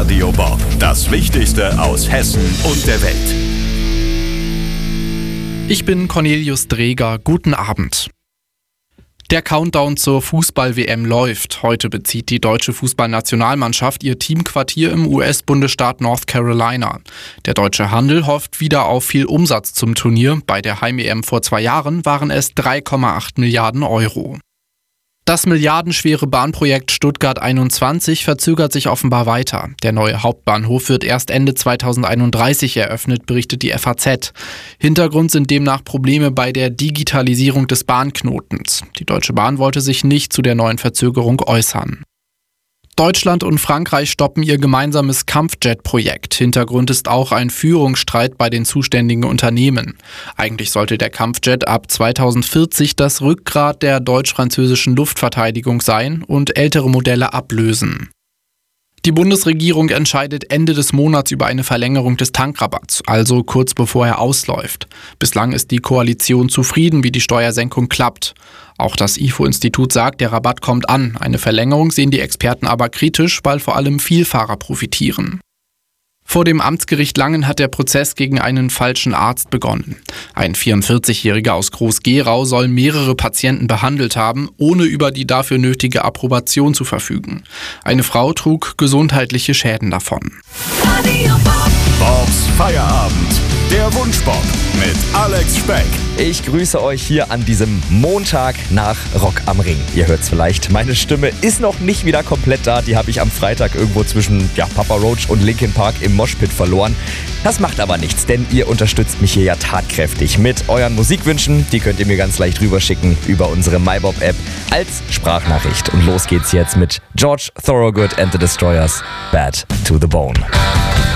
Radio Bob. Das Wichtigste aus Hessen und der Welt. Ich bin Cornelius Dreger. Guten Abend. Der Countdown zur Fußball-WM läuft. Heute bezieht die deutsche Fußballnationalmannschaft ihr Teamquartier im US-Bundesstaat North Carolina. Der deutsche Handel hofft wieder auf viel Umsatz zum Turnier. Bei der Heim-EM vor 2 Jahren waren es 3,8 Milliarden Euro. Das milliardenschwere Bahnprojekt Stuttgart 21 verzögert sich offenbar weiter. Der neue Hauptbahnhof wird erst Ende 2031 eröffnet, berichtet die FAZ. Hintergrund sind demnach Probleme bei der Digitalisierung des Bahnknotens. Die Deutsche Bahn wollte sich nicht zu der neuen Verzögerung äußern. Deutschland und Frankreich stoppen ihr gemeinsames Kampfjet-Projekt. Hintergrund ist auch ein Führungsstreit bei den zuständigen Unternehmen. Eigentlich sollte der Kampfjet ab 2040 das Rückgrat der deutsch-französischen Luftverteidigung sein und ältere Modelle ablösen. Die Bundesregierung entscheidet Ende des Monats über eine Verlängerung des Tankrabatts, also kurz bevor er ausläuft. Bislang ist die Koalition zufrieden, wie die Steuersenkung klappt. Auch das IFO-Institut sagt, der Rabatt kommt an. Eine Verlängerung sehen die Experten aber kritisch, weil vor allem Vielfahrer profitieren. Vor dem Amtsgericht Langen hat der Prozess gegen einen falschen Arzt begonnen. Ein 44-Jähriger aus Groß-Gerau soll mehrere Patienten behandelt haben, ohne über die dafür nötige Approbation zu verfügen. Eine Frau trug gesundheitliche Schäden davon. Bobs Feierabend. Der Wunschbob mit Alex Speck. Ich grüße euch hier an diesem Montag nach Rock am Ring. Ihr hört's vielleicht, meine Stimme ist noch nicht wieder komplett da. Die habe ich am Freitag irgendwo zwischen Papa Roach und Linkin Park im Moshpit verloren. Das macht aber nichts, denn ihr unterstützt mich hier ja tatkräftig mit euren Musikwünschen. Die könnt ihr mir ganz leicht rüberschicken über unsere MyBob-App als Sprachnachricht. Und los geht's jetzt mit George Thorogood and the Destroyers, Bad to the Bone.